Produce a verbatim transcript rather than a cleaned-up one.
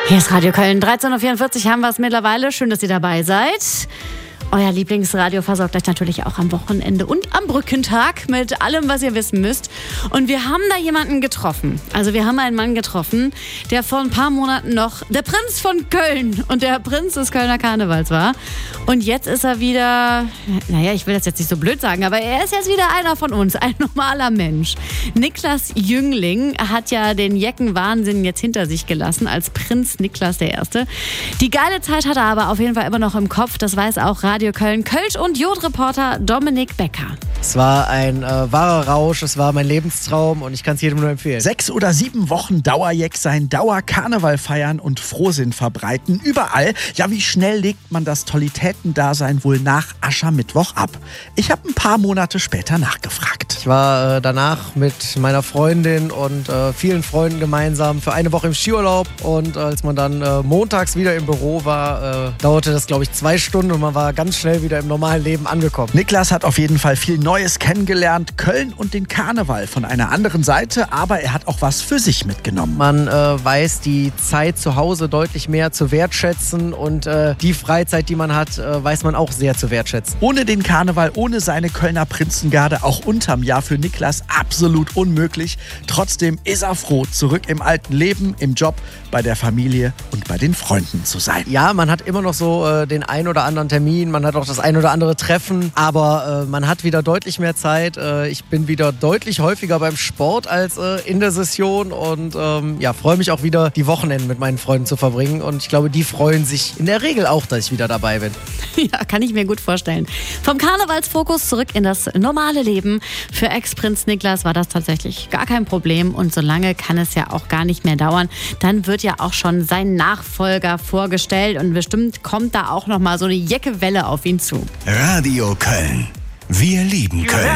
Hier ist Radio Köln, dreizehn Uhr vierundvierzig haben wir es mittlerweile. Schön, dass ihr dabei seid. Euer Lieblingsradio versorgt euch natürlich auch am Wochenende und am Brückentag mit allem, was ihr wissen müsst. Und wir haben da jemanden getroffen. Also wir haben einen Mann getroffen, der vor ein paar Monaten noch der Prinz von Köln und der Prinz des Kölner Karnevals war. Und jetzt ist er wieder, naja, ich will das jetzt nicht so blöd sagen, aber er ist jetzt wieder einer von uns, ein normaler Mensch. Niklas Jüngling hat ja den Jeckenwahnsinn jetzt hinter sich gelassen als Prinz Niklas der Erste. Die geile Zeit hat er aber auf jeden Fall immer noch im Kopf, das weiß auch Radio Radio Köln, Kölsch- und Jod-Reporter Dominik Becker. Es war ein äh, wahrer Rausch, es war mein Lebenstraum und ich kann es jedem nur empfehlen. Sechs oder sieben Wochen Dauerjeck sein, Dauerkarneval feiern und Frohsinn verbreiten. Überall. Ja, wie schnell legt man das Tollitätendasein wohl nach Aschermittwoch ab? Ich habe ein paar Monate später nachgefragt. Ich war äh, danach mit meiner Freundin und äh, vielen Freunden gemeinsam für eine Woche im Skiurlaub. Und äh, als man dann äh, montags wieder im Büro war, äh, dauerte das, glaube ich, zwei Stunden und man war ganz schnell wieder im normalen Leben angekommen. Niklas hat auf jeden Fall viel Neues kennengelernt, Köln und den Karneval von einer anderen Seite, aber er hat auch was für sich mitgenommen. Man äh, weiß die Zeit zu Hause deutlich mehr zu wertschätzen und äh, die Freizeit, die man hat, äh, weiß man auch sehr zu wertschätzen. Ohne den Karneval, ohne seine Kölner Prinzengarde, auch unterm Jahr für Niklas absolut unmöglich. Trotzdem ist er froh, zurück im alten Leben, im Job, bei der Familie und bei den Freunden zu sein. Ja, man hat immer noch so äh, den ein oder anderen Termin, man hat auch das ein oder andere Treffen, aber äh, man hat wieder deutlich mehr Zeit. Äh, ich bin wieder deutlich häufiger beim Sport als äh, in der Session und ähm, ja, freue mich auch wieder, die Wochenenden mit meinen Freunden zu verbringen. Und ich glaube, die freuen sich in der Regel auch, dass ich wieder dabei bin. Ja, kann ich mir gut vorstellen. Vom Karnevalsfokus zurück in das normale Leben. Für Ex-Prinz Niklas war das tatsächlich gar kein Problem. Und so lange kann es ja auch gar nicht mehr dauern. Dann wird ja auch schon sein Nachfolger vorgestellt. Und bestimmt kommt da auch noch mal so eine Jeckewelle auf ihn zu. Radio Köln. Wir lieben Köln.